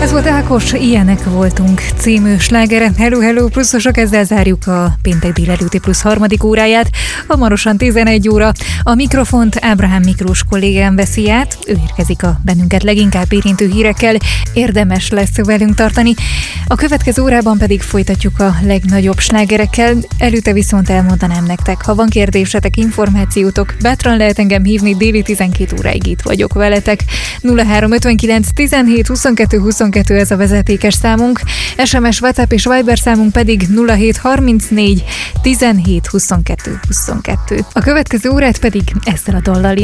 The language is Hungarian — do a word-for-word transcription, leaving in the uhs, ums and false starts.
Ez volt Ákos, Ilyenek voltunk című slágere. Hello, hello, pluszosok, ezzel zárjuk a péntek délelőtti plusz harmadik óráját. Hamarosan tizenegy óra. A mikrofont Ábrahám Miklós kollégám veszi át. Ő érkezik a bennünket leginkább érintő hírekkel. Érdemes lesz velünk tartani. A következő órában pedig folytatjuk a legnagyobb slágerekkel. Előtte viszont elmondanám nektek, ha van kérdésetek, információtok, bátran lehet engem hívni, déli tizenkét óráig itt vagyok veletek. nulla három ötvenkilenc tizenhét huszonkettő huszonkettő ez a vezetékes számunk, es em es, WhatsApp és Viber számunk pedig nulla hét harmincnégy tizenhét huszonkettő huszonkettő. A következő órát pedig ezzel a dallal